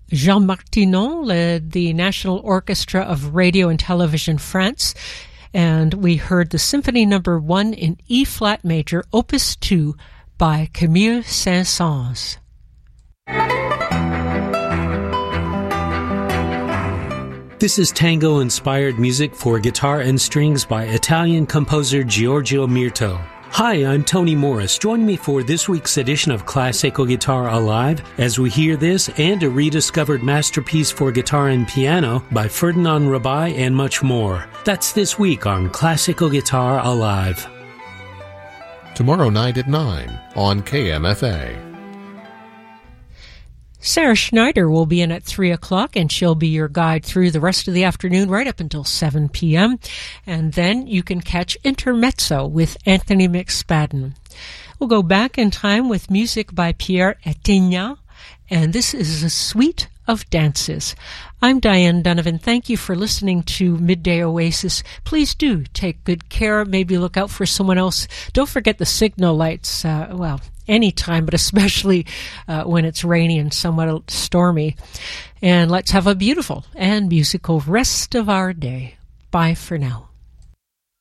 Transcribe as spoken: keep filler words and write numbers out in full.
Jean Martinon led the National Orchestra of Radio and Television France, and we heard the Symphony Number One in E-flat major, Opus Two, by Camille Saint-Saëns. This is tango-inspired music for guitar and strings by Italian composer Giorgio Mirto. Hi, I'm Tony Morris. Join me for this week's edition of Classical Guitar Alive as we hear this and a rediscovered masterpiece for guitar and piano by Ferdinand Rabai and much more. That's this week on Classical Guitar Alive. Tomorrow night at nine on K M F A. Sarah Schneider will be in at three o'clock, and she'll be your guide through the rest of the afternoon right up until seven p.m. And then you can catch Intermezzo with Anthony McSpadden. We'll go back in time with music by Pierre Etienne, and this is a suite of dances. I'm Diane Donovan. Thank you for listening to Midday Oasis. Please do take good care. Maybe look out for someone else. Don't forget the signal lights. Uh, well, anytime, but especially uh, when it's rainy and somewhat stormy. And let's have a beautiful and musical rest of our day. Bye for now.